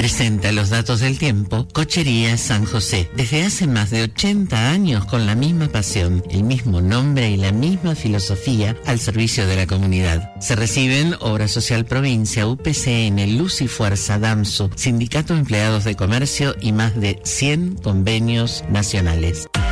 Presenta los datos del tiempo Cochería San José. Desde hace más de 80 años con la misma pasión, el mismo nombre y la misma filosofía al servicio de la comunidad. Se reciben Obra Social Provincia, UPCN, Luz y Fuerza, DAMSU, Sindicato de Empleados de Comercio y más de 100 convenios nacionales.